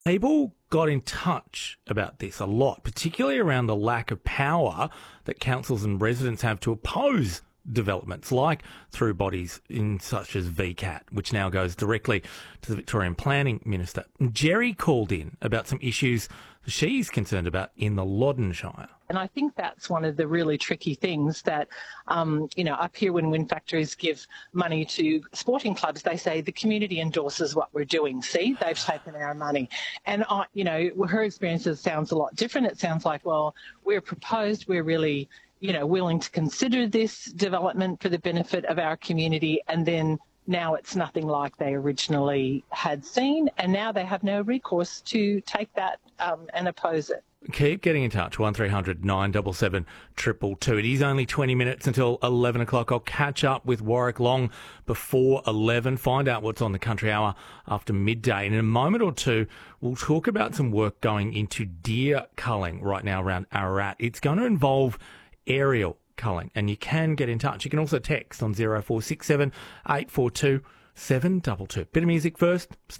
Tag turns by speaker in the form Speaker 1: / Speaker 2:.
Speaker 1: People got in touch about this a lot, particularly around the lack of power that councils and residents have to oppose developments, like through bodies such as VCAT, which now goes directly to the Victorian Planning Minister. Jerry called in about some issues she's concerned about in the Loddon Shire.
Speaker 2: And I think that's one of the really tricky things that, up here when wind factories give money to sporting clubs, they say the community endorses what we're doing. See, they've taken our money. And, her experiences sounds a lot different. It sounds like, well, we're really, willing to consider this development for the benefit of our community, and then now it's nothing like they originally had seen, and now they have no recourse to take that and oppose it.
Speaker 1: Keep getting in touch, 1300 977 222. It is only 20 minutes until 11 o'clock. I'll catch up with Warwick Long before 11, find out what's on the Country Hour after midday. And in a moment or two, we'll talk about some work going into deer culling right now around Ararat. It's going to involve aerial culling, and you can get in touch. You can also text on 0467 842 722. Bit of music first. Stay